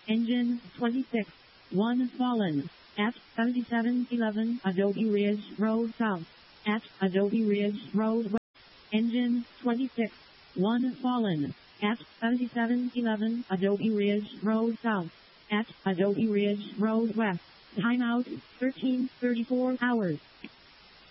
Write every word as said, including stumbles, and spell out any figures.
Engine twenty-six. one fallen. At seventy-seven eleven Adobe Ridge Road South. At Adobe Ridge Road West. Engine twenty-six. one fallen. At seventy-seven eleven Adobe Ridge Road South. At Adobe Ridge Road West. Timeout thirteen thirty-four hours.